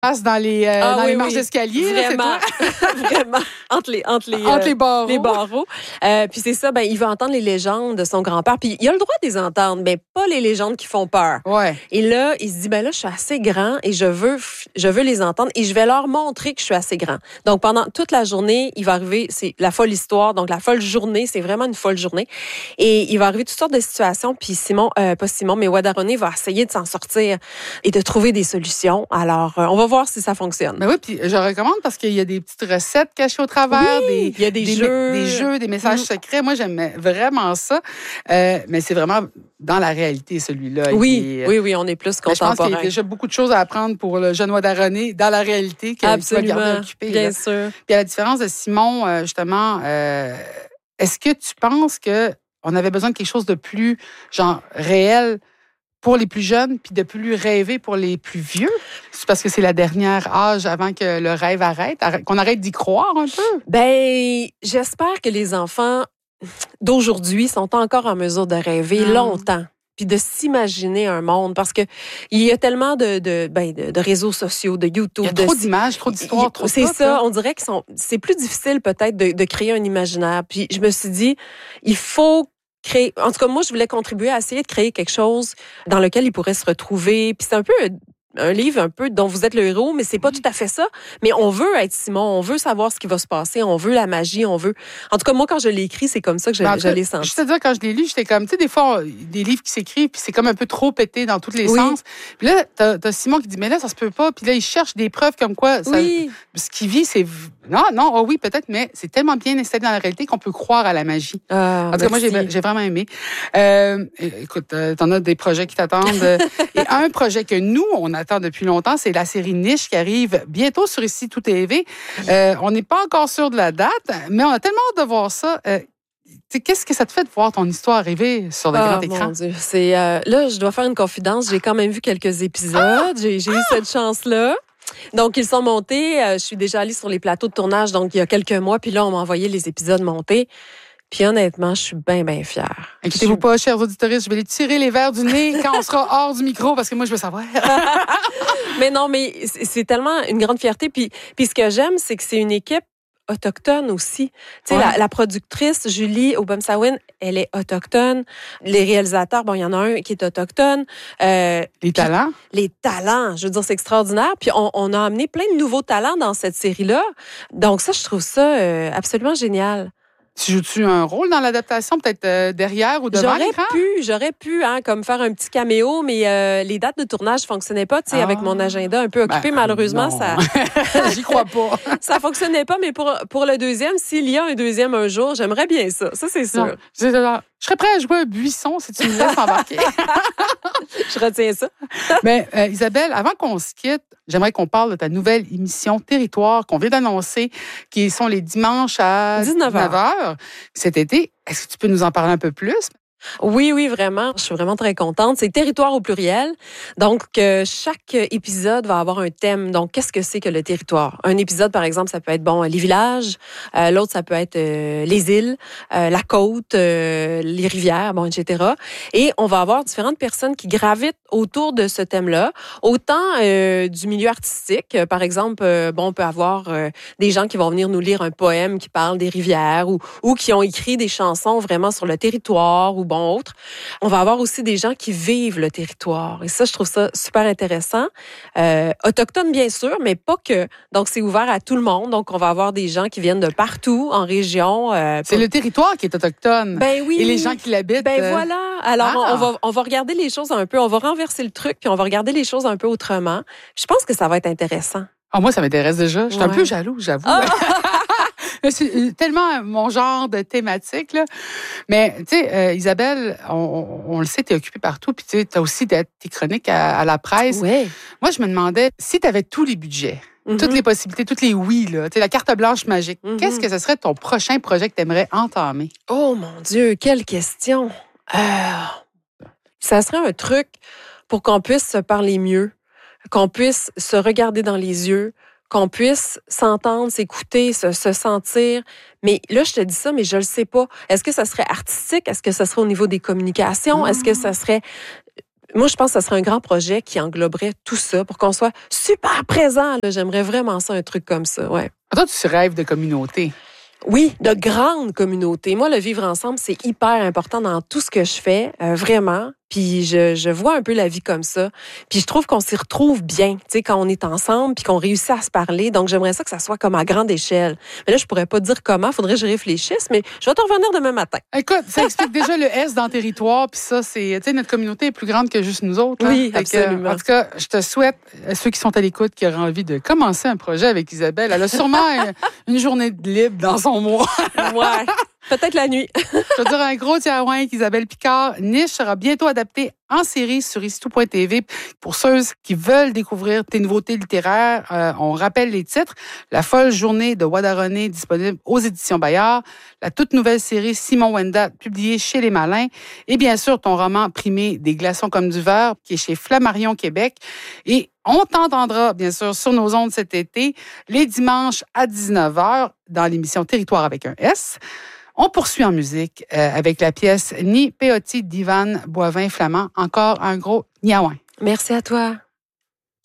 passe dans les marches d'escalier. Vraiment, là, c'est toi? vraiment. Entre les barreaux. Les barreaux. Puis c'est ça, il veut entendre les légendes de son grand-père. Puis il a le droit de les entendre, mais pas les légendes qui font peur. Ouais. Et là, il se dit, là, je suis assez grand et je veux les entendre et je vais leur montrer que je suis assez grand. Donc, pendant toute la journée, il va arriver, c'est la folle histoire, donc la folle journée, c'est vraiment une folle journée. Et il va arriver toutes sortes de situations, puis mais Wadarone va essayer de s'en sortir et de trouver des solutions. Alors, on va voir si ça fonctionne. Ben oui, puis je recommande parce qu'il y a des petites recettes cachées au travers, il y a des jeux, des messages secrets. Moi, j'aime vraiment ça. Mais c'est vraiment dans la réalité, celui-là. Oui, on est plus contemporain. Je pense qu'il y a déjà beaucoup de choses à apprendre pour le jeune Wadarone dans la réalité qu'il soit gardé occupé. Bien sûr. Puis à la différence de Simon, justement, est-ce que tu penses qu'on avait besoin de quelque chose de plus, réel pour les plus jeunes, puis de plus rêver pour les plus vieux? C'est parce que c'est la dernière âge avant que le rêve arrête, qu'on arrête d'y croire un peu? J'espère que les enfants d'aujourd'hui sont encore en mesure de rêver longtemps, puis de s'imaginer un monde, parce que il y a tellement de réseaux sociaux, de YouTube. Il y a trop d'images, trop d'histoires, trop de C'est ça, on dirait que c'est plus difficile peut-être de créer un imaginaire. Puis je me suis dit, il faut créer. En tout cas, moi, je voulais contribuer à essayer de créer quelque chose dans lequel ils pourraient se retrouver. Puis c'est un peu un livre un peu dont vous êtes le héros, mais c'est pas tout à fait ça. Mais on veut être Simon, on veut savoir ce qui va se passer, on veut la magie, on veut... En tout cas, moi, quand je l'ai écrit, c'est comme ça que je l'ai senti. Je te dire, quand je l'ai lu, j'étais comme, tu sais, des fois, des livres qui s'écrivent, puis c'est comme un peu trop pété dans tous les sens. Puis là, t'as Simon qui dit, mais là, ça se peut pas. Puis là, il cherche des preuves comme quoi ce qu'il vit, c'est... Non, oui, peut-être, mais c'est tellement bien installé dans la réalité qu'on peut croire à la magie. En tout cas, moi, j'ai vraiment aimé. Écoute, t'en as des projets qui t'attendent. Et un projet que nous, on attend depuis longtemps, c'est la série Niche qui arrive bientôt sur Ici Tout TV. On n'est pas encore sûr de la date, mais on a tellement hâte de voir ça. Qu'est-ce que ça te fait de voir ton histoire arriver sur le grand écran? Mon Dieu, là, je dois faire une confidence. J'ai quand même vu quelques épisodes. J'ai eu cette chance-là. Donc, ils sont montés. Je suis déjà allée sur les plateaux de tournage, donc il y a quelques mois. Puis là, on m'a envoyé les épisodes montés. Puis honnêtement, je suis bien, bien fière. Inquiétez-vous pas, chers auditeurs, je vais les tirer les verres du nez quand on sera hors du micro, parce que moi, je veux savoir. Mais non, mais c'est tellement une grande fierté. Puis ce que j'aime, c'est que c'est une équipe autochtone aussi. Tu sais, la productrice, Julie Obamsawin, elle est autochtone. Les réalisateurs, il y en a un qui est autochtone. Les talents? Les talents, je veux dire, c'est extraordinaire. Puis on a amené plein de nouveaux talents dans cette série-là. Donc ça, je trouve ça absolument génial. Tu joues-tu un rôle dans l'adaptation, peut-être derrière ou devant l'écran? J'aurais pu, comme faire un petit caméo, mais les dates de tournage fonctionnaient pas, tu sais, avec mon agenda un peu occupé. Malheureusement, ça... J'y crois pas. Ça fonctionnait pas, mais pour le deuxième, s'il y a un deuxième un jour, j'aimerais bien ça. Ça, c'est sûr. Je serais prêt à jouer un buisson si tu me laisses embarquer. Je retiens ça. Mais Isabelle, avant qu'on se quitte, j'aimerais qu'on parle de ta nouvelle émission Territoire qu'on vient d'annoncer, qui sont les dimanches à 19h cet été. Est-ce que tu peux nous en parler un peu plus? Oui, vraiment. Je suis vraiment très contente. C'est territoire au pluriel. Donc, chaque épisode va avoir un thème. Donc, qu'est-ce que c'est que le territoire? Un épisode, par exemple, ça peut être, les villages. L'autre, ça peut être les îles, la côte, les rivières, etc. Et on va avoir différentes personnes qui gravitent autour de ce thème-là. Autant du milieu artistique. Par exemple, on peut avoir des gens qui vont venir nous lire un poème qui parle des rivières ou qui ont écrit des chansons vraiment sur le territoire ou autre. On va avoir aussi des gens qui vivent le territoire. Et ça, je trouve ça super intéressant. Autochtones, bien sûr, mais pas que. Donc, c'est ouvert à tout le monde. Donc, on va avoir des gens qui viennent de partout en région. C'est le territoire qui est autochtone. Ben oui. Et les gens qui l'habitent. Voilà. Alors, on va regarder les choses un peu. On va renverser le truc, puis on va regarder les choses un peu autrement. Je pense que ça va être intéressant. Moi, ça m'intéresse déjà. Je suis un peu jaloux, j'avoue. C'est tellement mon genre de thématique, là. Mais, tu sais, Isabelle, on le sait, tu es occupée partout, puis tu sais, as aussi tes chroniques à la presse. Oui. Moi, je me demandais, si tu avais tous les budgets, toutes les possibilités, toutes les oui, là, tu sais, la carte blanche magique, qu'est-ce que ce serait ton prochain projet que tu aimerais entamer? Oh, mon Dieu, quelle question! Ça serait un truc pour qu'on puisse se parler mieux, qu'on puisse se regarder dans les yeux, qu'on puisse s'entendre, s'écouter, se sentir. Mais là, je te dis ça, mais je le sais pas. Est-ce que ça serait artistique? Est-ce que ça serait au niveau des communications? Est-ce que ça serait moi, je pense que ça serait un grand projet qui engloberait tout ça pour qu'on soit super présent. Là. J'aimerais vraiment ça, un truc comme ça, ouais. Toi, tu rêves de communauté. Oui, de grandes communautés. Moi, le vivre ensemble, c'est hyper important dans tout ce que je fais, vraiment. Puis je vois un peu la vie comme ça. Puis je trouve qu'on s'y retrouve bien, tu sais, quand on est ensemble puis qu'on réussit à se parler. Donc, j'aimerais ça que ça soit comme à grande échelle. Mais là, je pourrais pas dire comment, faudrait que je réfléchisse, mais je vais te revenir demain matin. Écoute, ça explique déjà le S dans le territoire, puis ça, c'est, tu sais, notre communauté est plus grande que juste nous autres. Hein? Oui, absolument. En tout cas, je te souhaite, à ceux qui sont à l'écoute, qui auraient envie de commencer un projet avec Isabelle, elle a sûrement une journée de libre dans son mois. Ouais. Peut-être la nuit. Je veux dire un gros tiaouin qu'Isabelle Picard. Niche sera bientôt adaptée en série sur ici-tout.tv. Pour ceux qui veulent découvrir tes nouveautés littéraires, on rappelle les titres. La folle journée de Wadaroné, disponible aux éditions Bayard. La toute nouvelle série Simon Wenda, publiée chez Les Malins. Et bien sûr, ton roman primé Des glaçons comme du verre, qui est chez Flammarion Québec. Et on t'entendra, bien sûr, sur nos ondes cet été, les dimanches à 19h, dans l'émission Territoire avec un S. On poursuit en musique avec la pièce Ni Peotti d'Ivan Boivin-Flamand. Encore un gros niaouin. Merci à toi.